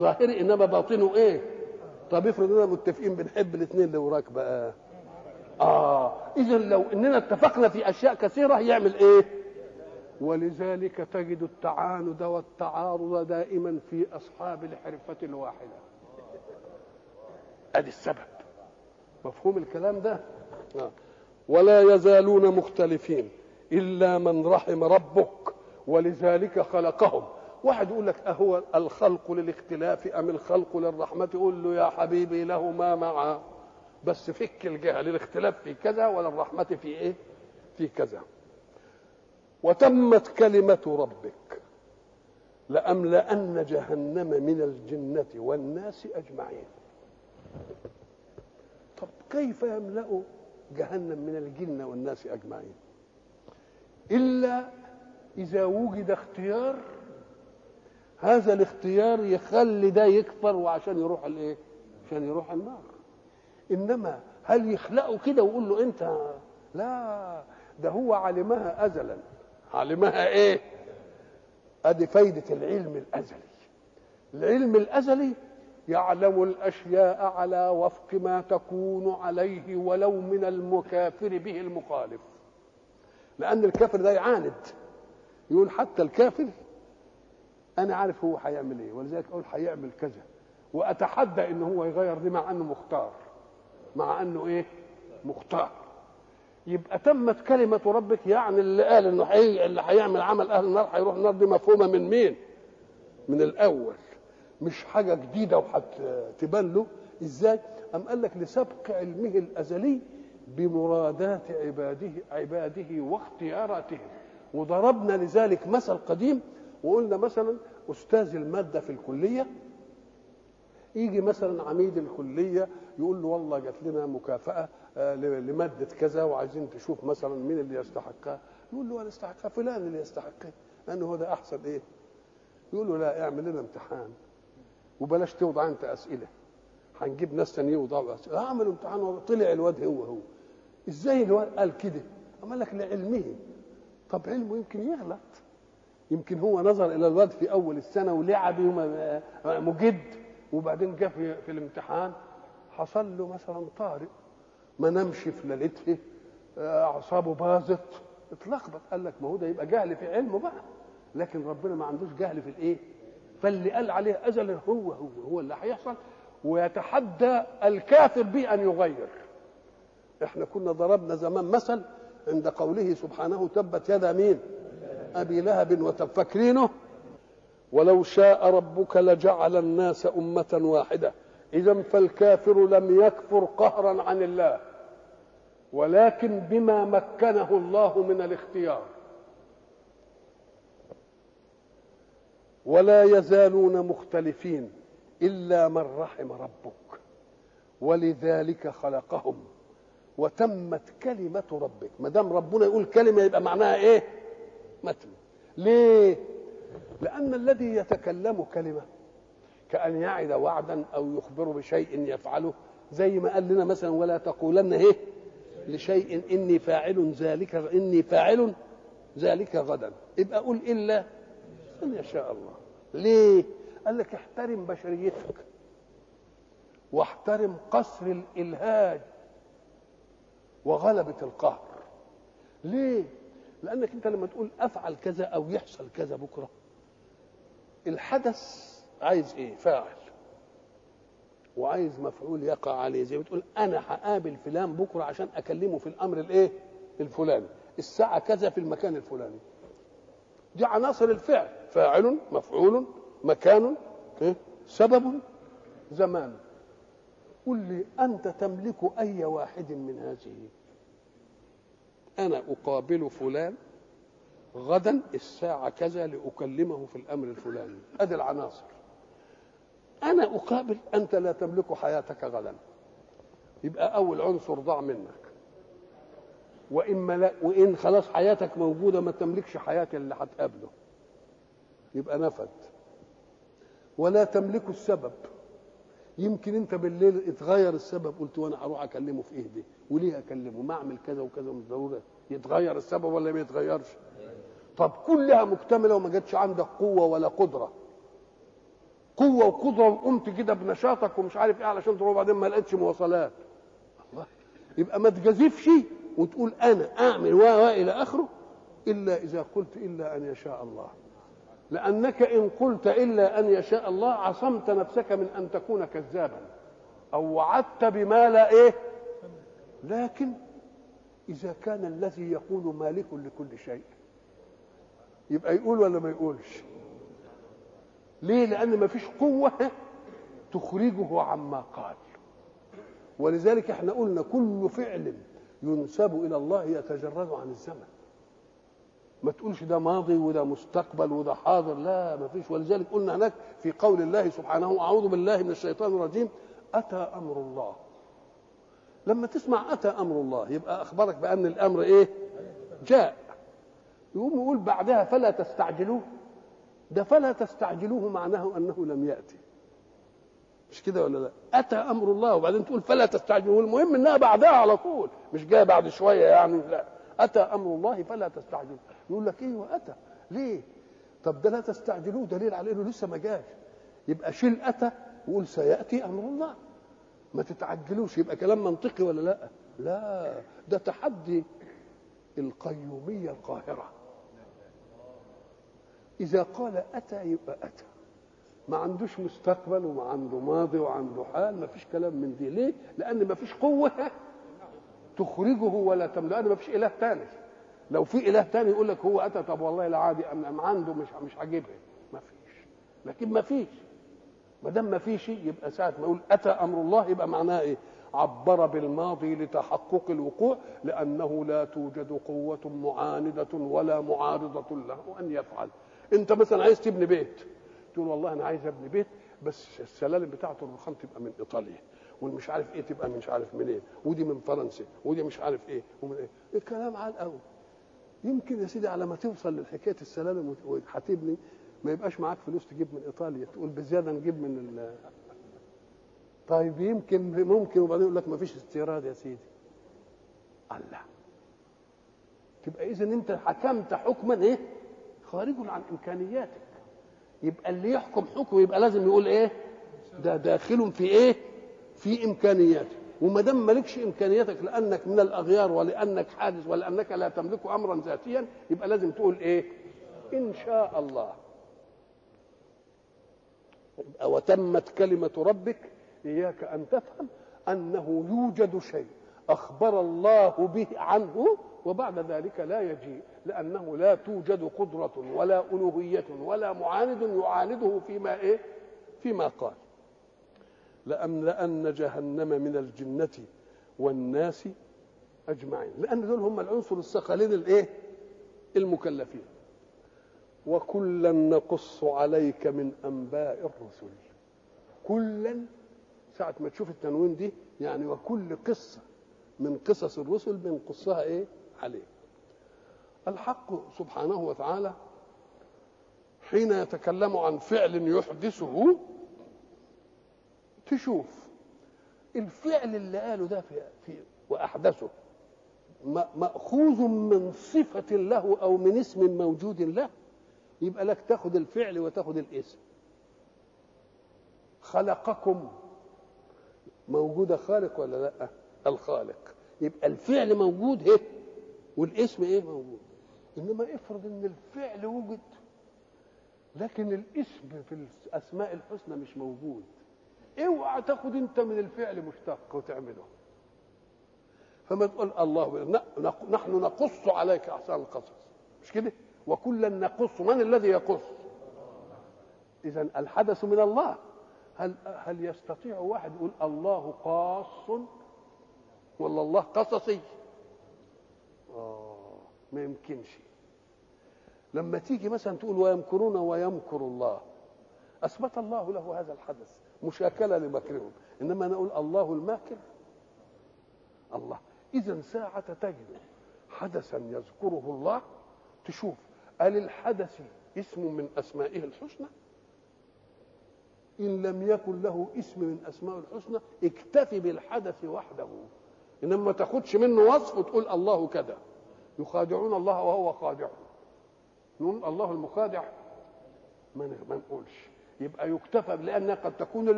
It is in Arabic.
ظاهري انما باطنه ايه؟ طب افرض اننا متفقين بنحب الاثنين اللي وراك بقى. اذا لو اننا اتفقنا في اشياء كثيره يعمل ايه؟ ولذلك تجد التعاند والتعارض دائما في اصحاب الحرفه الواحده. ادي السبب. مفهوم الكلام ده؟ ولا يزالون مختلفين الا من رحم ربك ولذلك خلقهم. واحد يقول لك اهو الخلق للاختلاف ام الخلق للرحمه؟ يقول له يا حبيبي لهما معا، بس فك الجهه، للاختلاف في كذا وللرحمه في ايه؟ في كذا. وتمت كلمه ربك لأملأن جهنم من الجنة والناس أجمعين. طب كيف يملأ جهنم من الجن والناس أجمعين؟ إلا إذا وجد اختيار، هذا الاختيار يخلي ده يكفر وعشان يروح الايه؟ عشان يروح النار. انما هل يخلقه كده ويقول له انت؟ لا، ده هو علمها ازلا. علمها ايه؟ ادي فايده العلم الازلي. العلم الازلي يعلم الاشياء على وفق ما تكون عليه ولو من المكافر به المخالف. لان الكافر ده يعاند، يقول حتى الكافر انا عارف هو هيعمل ايه، ولذلك اقول هيعمل كذا، واتحدى ان هو يغير دي مع انه مختار، مع انه ايه؟ مختار. يبقى تمت كلمه ربك، يعني اللي قال انه اللي هيعمل عمل اهل النار هيروح النار، دي مفهومه من مين؟ من الاول، مش حاجه جديده وهتبان له. ازاي؟ ام قال لك لسبق علمه الازلي بمرادات عباده واختياراتهم. وضربنا لذلك مثل قديم وقلنا مثلا استاذ الماده في الكليه يجي مثلا عميد الكليه يقول له والله جات لنا مكافاه لماده كذا وعايزين تشوف مثلا مين اللي يستحقها. يقول له انا استحقها فلان اللي يستحقها لانه هو ده احسن ايه. يقول له لا، اعمل لنا امتحان وبلاش توضع انت اسئله، هنجيب ناس ثانيه يوضعوا اسئله. اعمل امتحان. طلع الواد هو ازاي الواد قال كده؟ قال لك لعلمه. طب علمه يمكن يغلط، يمكن هو نظر الى الواد في اول السنه ولعب مجد، وبعدين جه في الامتحان حصل له مثلا طارئ، ما نامش في ليلته، اعصابه باظت، اتلخبط. قال لك ما هو ده يبقى جهل في علمه بقى، لكن ربنا ما عندوش جهل في الايه؟ فاللي قال عليه ازل هو اللي هيحصل، ويتحدى الكافر به ان يغير. احنا كنا ضربنا زمان مثل عند قوله سبحانه تبت يدا مين؟ ابي لهب وتب. فاكرينه؟ ولو شاء ربك لجعل الناس امه واحده. اذا فالكافر لم يكفر قهرا عن الله، ولكن بما مكنه الله من الاختيار. ولا يزالون مختلفين الا من رحم ربك ولذلك خلقهم وتمت كلمه ربك. ما دام ربنا يقول كلمه يبقى معناها ايه؟ متن. ليه؟ لان الذي يتكلم كلمه كأن يعد وعدا او يخبر بشيء يفعله، زي ما قال لنا مثلا ولا تقولن ايه لشيء اني فاعل ذلك غدا. يبقى قول الا ان يشاء الله. ليه؟ قال لك احترم بشريتك واحترم قصر الالهاج وغلبة القهر. ليه؟ لأنك أنت لما تقول أفعل كذا أو يحصل كذا بكرة، الحدث عايز إيه؟ فاعل، وعايز مفعول يقع عليه. زي ما تقول أنا هقابل فلان بكرة عشان أكلمه في الأمر الإيه؟ الفلاني، الساعة كذا في المكان الفلاني. دي عناصر الفعل: فاعل، مفعول، مكان، إيه؟ سبب، زمان. قل لي أنت تملك أي واحد من هذه؟ أنا أقابل فلان غدا الساعة كذا لأكلمه في الأمر الفلاني. هذه العناصر. أنا أقابل، أنت لا تملك حياتك غدا، يبقى أول عنصر ضاع منك. وإن خلاص حياتك موجودة ما تملكش حياة اللي هتقابله، يبقى نفد. ولا تملك السبب، يمكن انت بالليل اتغير السبب، قلت وانا هروح اكلمه في ايه دي وليه اكلمه، ما اعمل كذا وكذا، مش ضروري يتغير السبب ولا ما يتغيرش. طب كلها مكتمله وما جاتش عندك قوه ولا قدره، قوه وقدره وقمت كده بنشاطك ومش عارف ايه علشان تروح، بعدين ما لقيتش مواصلات. الله، يبقى ما تجازفش وتقول انا اعمل والى اخره الا اذا قلت الا ان يشاء الله. لانك ان قلت الا ان يشاء الله عصمت نفسك من ان تكون كذابا او وعدت بما لا ايه. لكن اذا كان الذي يقول مالك لكل شيء يبقى يقول ولا ما يقولش؟ ليه؟ لان ما فيش قوه تخرجه عما قال. ولذلك احنا قلنا كل فعل ينسب الى الله يتجرد عن الزمن. ما تقولش ده ماضي وده مستقبل وده حاضر، لا ما فيش. ولذلك قلنا هناك في قول الله سبحانه اعوذ بالله من الشيطان الرجيم اتى امر الله. لما تسمع اتى امر الله يبقى اخبرك بان الامر ايه؟ جاء. يقوم يقول بعدها فلا تستعجلوه. ده فلا تستعجلوه معناه انه لم ياتي، مش كده ولا لا؟ اتى امر الله وبعدين تقول فلا تستعجلوه، المهم انها بعدها على طول، مش جايه بعد شويه يعني، لا. اتى امر الله فلا تستعجلوه. يقول لك ايه واتى ليه؟ طب ده لا تستعجلوه دليل على انه لسه ما جاش. يبقى شيل اتى وقول سياتي امر الله، ما تتعجلوش. يبقى كلام منطقي ولا لا؟ لا، ده تحدي القيوميه القاهره. اذا قال اتى يبقى اتى، ما عندوش مستقبل وما عنده ماضي وعنده حال، ما فيش كلام من دي. ليه؟ لان ما فيش قوه تخرجه ولا تملأ، لان ما فيش اله ثاني. لو في اله ثاني يقول لك هو اتى، طب والله لا عادي ام عنده مش عاجبها، ما فيش. لكن ما فيش، ما دام ما فيش يبقى ساعه ما يقول اتى امر الله يبقى معناه ايه؟ عبر بالماضي لتحقق الوقوع، لانه لا توجد قوه معانده ولا معارضه له ان يفعل. انت مثلا عايز تبني بيت، تقول والله انا عايز ابني بيت بس السلالم بتاعته الرخام تبقى من ايطاليا والمش عارف ايه تبقى مش عارف منين إيه، ودي من فرنسا ودي مش عارف ايه ومن ايه. الكلام عال قوي. يمكن يا سيدي على ما توصل لحكايه السلالم وهتبني ما يبقاش معاك فلوس تجيب من ايطاليا، تقول بزياده نجيب من طيب يمكن ممكن، وبعدين يقول لك ما فيش استيراد يا سيدي. الله، تبقى اذا انت حكمت حكما ايه؟ خارج عن امكانياتك. يبقى اللي يحكم حكم يبقى لازم يقول ايه؟ ده داخل في ايه؟ في امكانياتك. وما دام مالكش امكانياتك لانك من الاغيار ولانك حادث ولانك لا تملك امرا ذاتيا، يبقى لازم تقول ايه؟ ان شاء الله. وتمت كلمه ربك. اياك ان تفهم انه يوجد شيء اخبر الله به عنه وبعد ذلك لا يجيء، لانه لا توجد قدره ولا الوهيه ولا معاند يعانده فيما ايه؟ فيما قال. لأن جهنم من الجنة والناس أجمعين، لأن دول هم العنصر الثقلين الإيه؟ المكلفين. وكلا نقص عليك من أنباء الرسل. كلا ساعة ما تشوف التنوين دي يعني وكل قصة من قصص الرسل بنقصها إيه؟ عليك. الحق سبحانه وتعالى حين يتكلم عن فعل يحدثه تشوف الفعل اللي قاله ده في واحدثه ماخوذ من صفه له او من اسم موجود له، يبقى لك تاخذ الفعل وتاخذ الاسم. خلقكم موجوده خالق ولا لا؟ الخالق، يبقى الفعل موجود ايه والاسم ايه؟ موجود. انما افرض ان الفعل وجد لكن الاسم في الاسماء الحسنى مش موجود، اوعى تاخد انت من الفعل مشتق وتعمله. فما تقول الله نحن نقص عليك احسن القصص، مش كده؟ وكلا نقص. من الذي يقص؟ اذا الحدث من الله. هل يستطيع واحد يقول الله قاص ولا الله قصصي؟ ما يمكنش. لما تيجي مثلا تقول ويمكرون ويمكر الله، اثبت الله له هذا الحدث مشاكله لمكرهم، انما نقول الله الماكر. الله. اذا ساعه تجد حدثا يذكره الله تشوف هل الحدث اسم من اسمائه الحسنى؟ ان لم يكن له اسم من اسمائه الحسنى اكتفي بالحدث وحده، انما ما تاخدش منه وصف وتقول الله كذا. يخادعون الله وهو خادعهم، نقول الله المخادع ما نقولش. يبقى يكتفى لأنها قد تكون